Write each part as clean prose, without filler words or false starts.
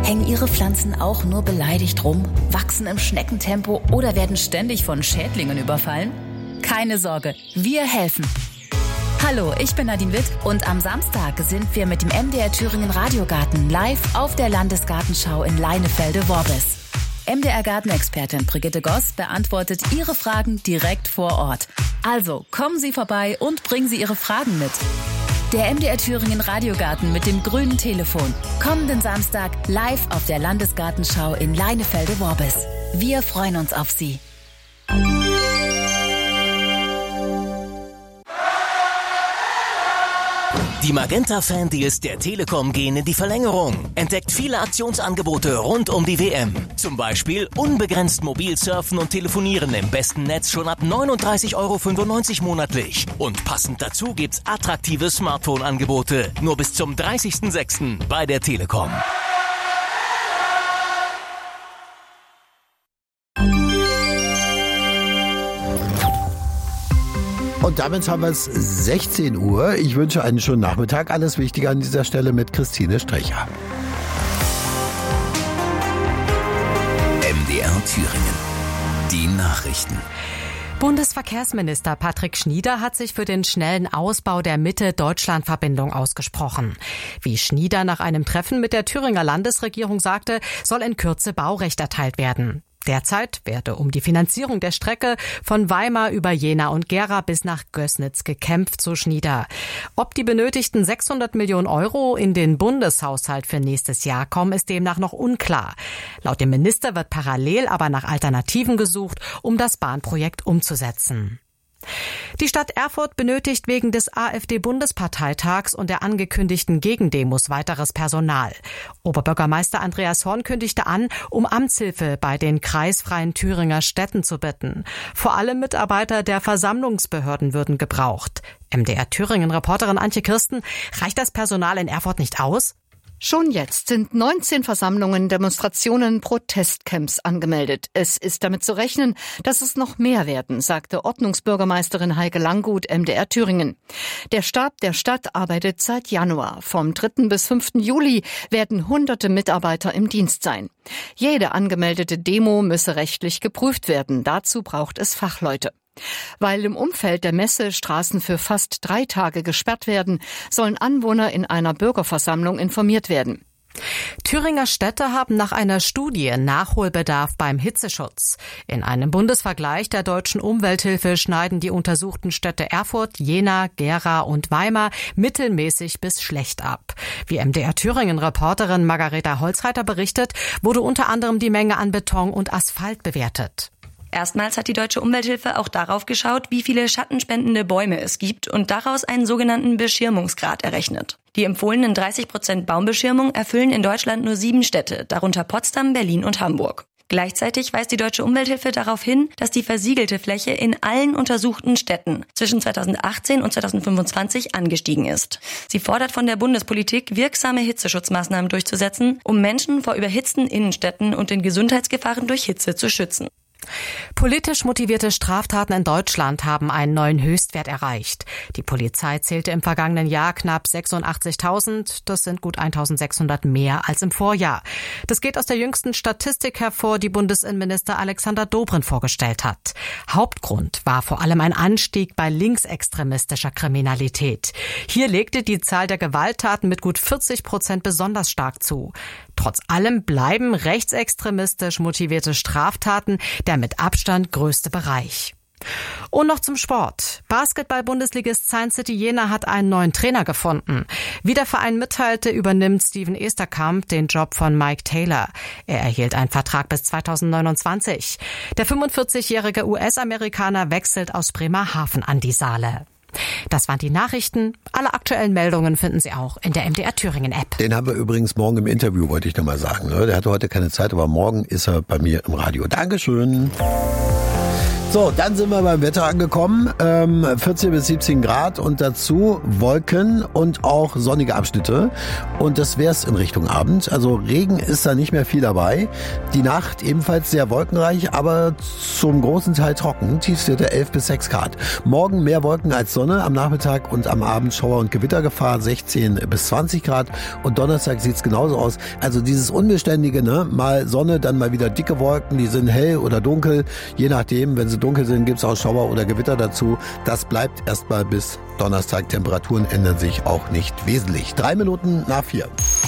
Hängen Ihre Pflanzen auch nur beleidigt rum, wachsen im Schneckentempo oder werden ständig von Schädlingen überfallen? Keine Sorge, wir helfen. Hallo, ich bin Nadine Witt und am Samstag sind wir mit dem MDR Thüringen Radiogarten live auf der Landesgartenschau in Leinefelde-Worbis. MDR-Gartenexpertin Brigitte Goss beantwortet Ihre Fragen direkt vor Ort. Also kommen Sie vorbei und bringen Sie Ihre Fragen mit. Der MDR Thüringen Radiogarten mit dem grünen Telefon. Kommenden Samstag live auf der Landesgartenschau in Leinefelde-Worbis. Wir freuen uns auf Sie. Die Magenta-Fan-Deals der Telekom gehen in die Verlängerung. Entdeckt viele Aktionsangebote rund um die WM. Zum Beispiel unbegrenzt mobil surfen und telefonieren im besten Netz schon ab 39,95 € monatlich. Und passend dazu gibt's attraktive Smartphone-Angebote. Nur bis zum 30.06. bei der Telekom. Und damit haben wir es 16 Uhr. Ich wünsche einen schönen Nachmittag. Alles Wichtige an dieser Stelle mit Christine Strecher. MDR Thüringen. Die Nachrichten. Bundesverkehrsminister Patrick Schnieder hat sich für den schnellen Ausbau der Mitte-Deutschland-Verbindung ausgesprochen. Wie Schnieder nach einem Treffen mit der Thüringer Landesregierung sagte, soll in Kürze Baurecht erteilt werden. Derzeit werde um die Finanzierung der Strecke von Weimar über Jena und Gera bis nach Gößnitz gekämpft, so Schnieder. Ob die benötigten 600 Millionen € in den Bundeshaushalt für nächstes Jahr kommen, ist demnach noch unklar. Laut dem Minister wird parallel aber nach Alternativen gesucht, um das Bahnprojekt umzusetzen. Die Stadt Erfurt benötigt wegen des AfD-Bundesparteitags und der angekündigten Gegendemos weiteres Personal. Oberbürgermeister Andreas Horn kündigte an, um Amtshilfe bei den kreisfreien Thüringer Städten zu bitten. Vor allem Mitarbeiter der Versammlungsbehörden würden gebraucht. MDR Thüringen-Reporterin Antje Kirsten, reicht das Personal in Erfurt nicht aus? Schon jetzt sind 19 Versammlungen, Demonstrationen, Protestcamps angemeldet. Es ist damit zu rechnen, dass es noch mehr werden, sagte Ordnungsbürgermeisterin Heike Langgut, MDR Thüringen. Der Stab der Stadt arbeitet seit Januar. Vom 3. bis 5. Juli werden hunderte Mitarbeiter im Dienst sein. Jede angemeldete Demo müsse rechtlich geprüft werden. Dazu braucht es Fachleute. Weil im Umfeld der Messe Straßen für fast 3 Tage gesperrt werden, sollen Anwohner in einer Bürgerversammlung informiert werden. Thüringer Städte haben nach einer Studie Nachholbedarf beim Hitzeschutz. In einem Bundesvergleich der Deutschen Umwelthilfe schneiden die untersuchten Städte Erfurt, Jena, Gera und Weimar mittelmäßig bis schlecht ab. Wie MDR Thüringen-Reporterin Margareta Holzreiter berichtet, wurde unter anderem die Menge an Beton und Asphalt bewertet. Erstmals hat die Deutsche Umwelthilfe auch darauf geschaut, wie viele schattenspendende Bäume es gibt und daraus einen sogenannten Beschirmungsgrad errechnet. Die empfohlenen 30% Baumbeschirmung erfüllen in Deutschland nur 7 Städte, darunter Potsdam, Berlin und Hamburg. Gleichzeitig weist die Deutsche Umwelthilfe darauf hin, dass die versiegelte Fläche in allen untersuchten Städten zwischen 2018 und 2025 angestiegen ist. Sie fordert von der Bundespolitik, wirksame Hitzeschutzmaßnahmen durchzusetzen, um Menschen vor überhitzten Innenstädten und den Gesundheitsgefahren durch Hitze zu schützen. Politisch motivierte Straftaten in Deutschland haben einen neuen Höchstwert erreicht. Die Polizei zählte im vergangenen Jahr knapp 86.000. Das sind gut 1.600 mehr als im Vorjahr. Das geht aus der jüngsten Statistik hervor, die Bundesinnenminister Alexander Dobrindt vorgestellt hat. Hauptgrund war vor allem ein Anstieg bei linksextremistischer Kriminalität. Hier legte die Zahl der Gewalttaten mit gut 40% besonders stark zu. Trotz allem bleiben rechtsextremistisch motivierte Straftaten der mit Abstand größte Bereich. Und noch zum Sport. Basketball-Bundesligist Science City Jena hat einen neuen Trainer gefunden. Wie der Verein mitteilte, übernimmt Steven Esterkamp den Job von Mike Taylor. Er erhielt einen Vertrag bis 2029. Der 45-jährige US-Amerikaner wechselt aus Bremerhaven an die Saale. Das waren die Nachrichten. Alle aktuellen Meldungen finden Sie auch in der MDR Thüringen App. Den haben wir übrigens morgen im Interview, wollte ich noch mal sagen. Der hatte heute keine Zeit, aber morgen ist er bei mir im Radio. Dankeschön. So, dann sind wir beim Wetter angekommen. 14 bis 17 Grad und dazu Wolken und auch sonnige Abschnitte. Und das wär's in Richtung Abend. Also Regen ist da nicht mehr viel dabei. Die Nacht ebenfalls sehr wolkenreich, aber zum großen Teil trocken. Tiefstwerte 11 bis 6 Grad. Morgen mehr Wolken als Sonne. Am Nachmittag und am Abend Schauer- und Gewittergefahr 16 bis 20 Grad. Und Donnerstag sieht's genauso aus. Also dieses Unbeständige, ne? Mal Sonne, dann mal wieder dicke Wolken. Die sind hell oder dunkel. Je nachdem, wenn sie dunkel sind, gibt's auch Schauer oder Gewitter dazu. Das bleibt erstmal bis Donnerstag. Temperaturen ändern sich auch nicht wesentlich. 3 Minuten nach 4.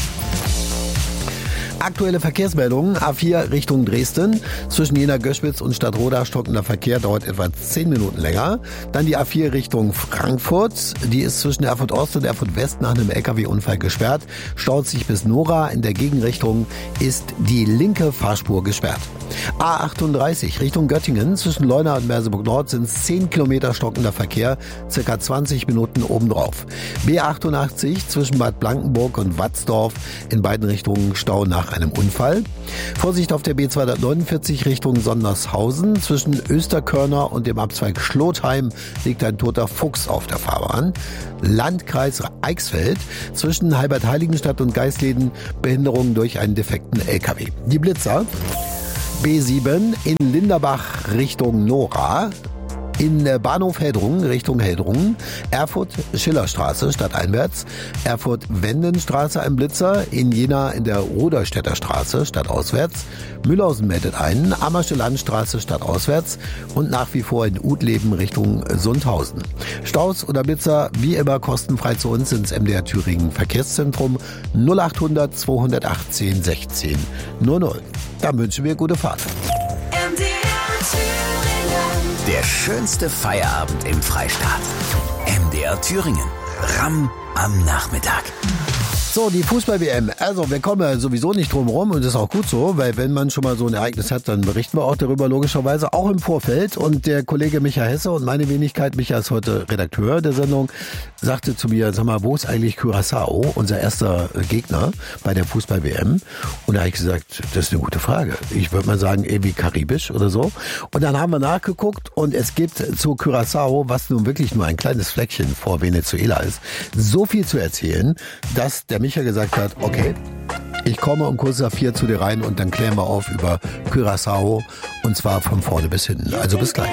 Aktuelle Verkehrsmeldungen. A4 Richtung Dresden. Zwischen Jena-Göschwitz und Stadtroda stockender Verkehr dauert etwa 10 Minuten länger. Dann die A4 Richtung Frankfurt. Die ist zwischen Erfurt Ost und Erfurt West nach einem LKW-Unfall gesperrt. Staut sich bis Nora. In der Gegenrichtung ist die linke Fahrspur gesperrt. A38 Richtung Göttingen. Zwischen Leuna und Merseburg Nord sind 10 Kilometer stockender Verkehr. Circa 20 Minuten obendrauf. B88 zwischen Bad Blankenburg und Watzdorf. In beiden Richtungen Stau nach einem Unfall. Vorsicht auf der B249 Richtung Sondershausen. Zwischen Österkörner und dem Abzweig Schlotheim liegt ein toter Fuchs auf der Fahrbahn. Landkreis Eichsfeld. Zwischen Halbert-Heiligenstadt und Geisleden Behinderungen durch einen defekten LKW. Die Blitzer. B7 in Linderbach Richtung Nora. In Bahnhof Heldrungen Richtung Heldrungen, Erfurt Schillerstraße stadteinwärts, Erfurt Wendenstraße ein Blitzer, in Jena in der Roderstädter Straße stadtauswärts, Mühlhausen meldet einen, Ammersche Landstraße stadtauswärts und nach wie vor in Utleben Richtung Sundhausen. Staus oder Blitzer wie immer kostenfrei zu uns ins MDR Thüringen Verkehrszentrum 0800 218 16 00. Dann wünschen wir gute Fahrt. Der schönste Feierabend im Freistaat. MDR Thüringen. Ramm am Nachmittag. So, die Fußball-WM. Also, wir kommen ja sowieso nicht drum rum und das ist auch gut so, weil wenn man schon mal so ein Ereignis hat, dann berichten wir auch darüber logischerweise, auch im Vorfeld. Und der Kollege Micha Hesse und meine Wenigkeit, Micha ist heute Redakteur der Sendung, sagte zu mir, sag mal, wo ist eigentlich Curaçao, unser erster Gegner bei der Fußball-WM? Und da habe ich gesagt, das ist eine gute Frage. Ich würde mal sagen, irgendwie karibisch oder so. Und dann haben wir nachgeguckt und es gibt zu Curaçao, was nun wirklich nur ein kleines Fleckchen vor Venezuela ist, so viel zu erzählen, dass der Micha gesagt hat, okay, ich komme um kurz nach 4 zu dir rein und dann klären wir auf über Curaçao und zwar von vorne bis hinten. Also bis gleich.